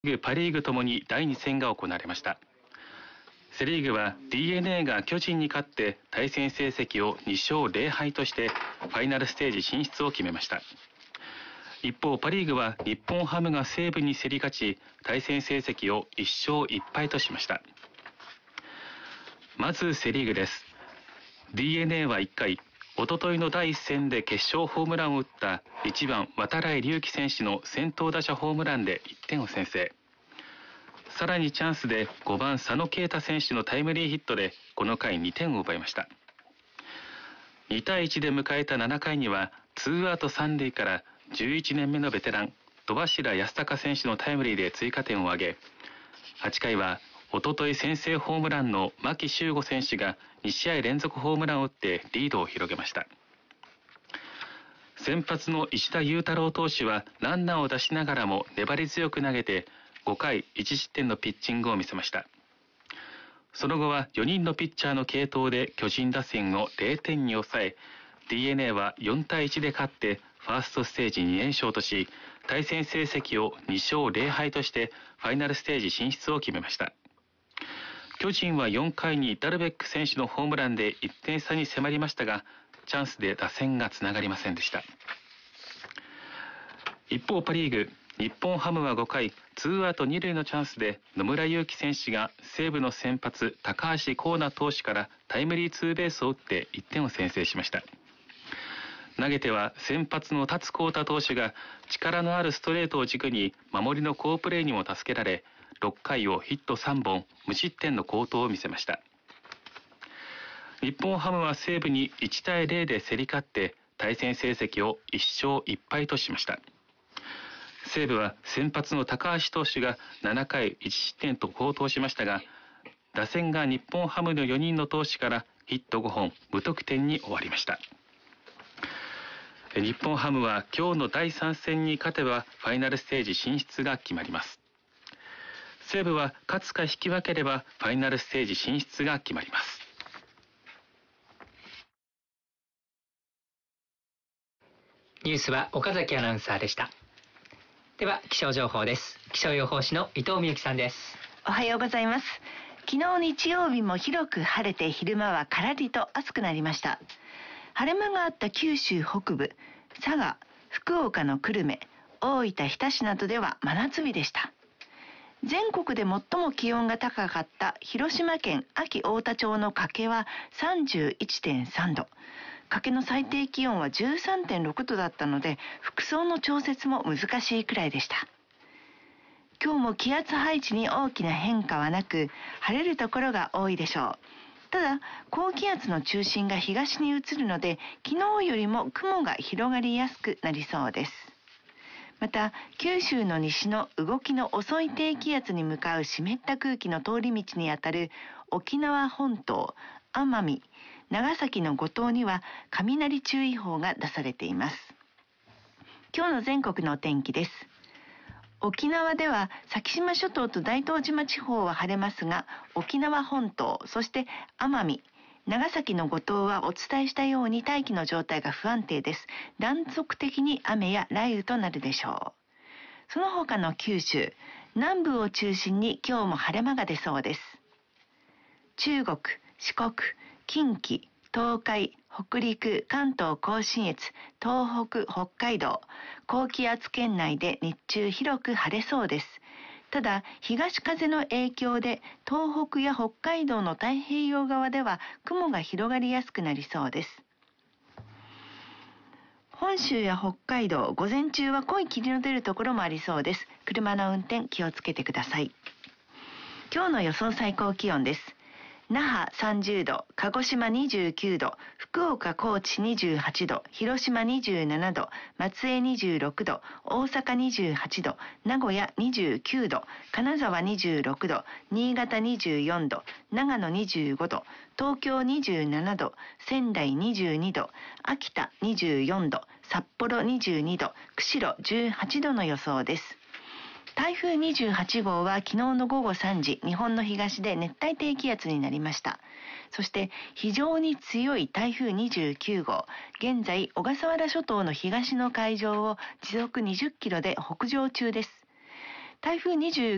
パ・リーグともに第2戦が行われました。セ・リーグは DNA が巨人に勝って対戦成績を2勝0敗としてファイナルステージ進出を決めました。一方パ・リーグは日本ハムが西武に競り勝ち対戦成績を1勝1敗としました。まずセ・リーグです。 DNA は1回、おとといの第1戦で決勝ホームランを打った1番渡来隆輝選手の先頭打者ホームランで1点を先制。さらにチャンスで5番佐野啓太選手のタイムリーヒットでこの回2点を奪いました。2対1で迎えた7回にはツーアウト3塁から11年目のベテラン戸柱康隆選手のタイムリーで追加点を挙げ、8回はおととい先制ホームランの牧秀悟選手が2試合連続ホームランを打ってリードを広げました。先発の石田雄太郎投手はランナーを出しながらも粘り強く投げて5回1失点のピッチングを見せました。その後は4人のピッチャーの継投で巨人打線を0点に抑え、 DNA は4対1で勝ってファーストステージ2連勝とし、対戦成績を2勝0敗としてファイナルステージ進出を決めました。巨人は4回にダルベック選手のホームランで1点差に迫りましたが、チャンスで打線がつながりませんでした。一方パ・リーグ、日本ハムは5回ツーアウト2塁のチャンスで野村佑希選手が西武の先発高橋光成投手からタイムリーツーベースを打って1点を先制しました。投げては先発の達光太投手が力のあるストレートを軸に守りの好プレーにも助けられ、6回をヒット3本無失点の好投を見せました。日本ハムは西武に1対0で競り勝って対戦成績を1勝1敗としました。西武は先発の高橋投手が7回1失点と好投しましたが、打線が日本ハムの4人の投手からヒット5本無得点に終わりました。日本ハムは今日の第3戦に勝てばファイナルステージ進出が決まります。西武は勝つか引き分ければファイナルステージ進出が決まります。 ニュースは岡崎アナウンサーでした。では気象情報です。気象予報士の伊藤美由紀さんです。 おはようございます。昨日日曜日も広く晴れて昼間はからりと暑くなりました。晴れ間があった九州北部、佐賀、福岡の久留米、大分日田市などでは真夏日でした。全国で最も気温が高かった広島県安芸太田町の加計は 31.3 度。加計の最低気温は 13.6 度だったので、服装の調節も難しいくらいでした。今日も気圧配置に大きな変化はなく、晴れるところが多いでしょう。ただ、高気圧の中心が東に移るので、昨日よりも雲が広がりやすくなりそうです。また、九州の西の動きの遅い低気圧に向かう湿った空気の通り道にあたる沖縄本島、奄美、長崎の五島には雷注意報が出されています。今日の全国のお天気です。沖縄では先島諸島と大東島地方は晴れますが、沖縄本島、そして奄美、長崎の五島はお伝えしたように大気の状態が不安定です。断続的に雨や雷雨となるでしょう。その他の九州、南部を中心に今日も晴れ間が出そうです。中国、四国、近畿、東海、北陸、関東甲信越、東北、北海道、高気圧圏内で日中広く晴れそうです。ただ、東風の影響で東北や北海道の太平洋側では雲が広がりやすくなりそうです。本州や北海道、午前中は濃い霧の出るところもありそうです。車の運転気をつけてください。今日の予想最高気温です。那覇30度、鹿児島29度、福岡高知28度、広島27度、松江26度、大阪28度、名古屋29度、金沢26度、新潟24度、長野25度、東京27度、仙台22度、秋田24度、札幌22度、釧路18度の予想です。台風28号は昨日の午後3時、日本の東で熱帯低気圧になりました。そして非常に強い台風29号、現在小笠原諸島の東の海上を時速20キロで北上中です。台風29